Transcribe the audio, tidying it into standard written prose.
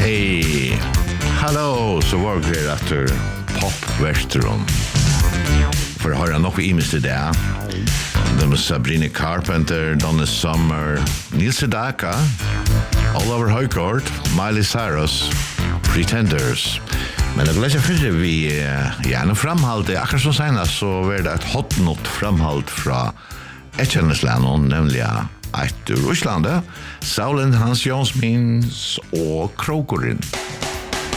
Hej, hallå, så var det efter pop-västeron. För att höra något imis det. De är Sabrina Carpenter, Donna Summer, Neil Sedaka, Oliver Höjgaard, Miley Cyrus, Pretenders. Men jag läser för vi gärna framhållde, akkurat som senast så var det ett hotnot framhåll från Etchennesland, nämligen ett ur Ryssland, Saulen Hans Jonsmins och Krokorin.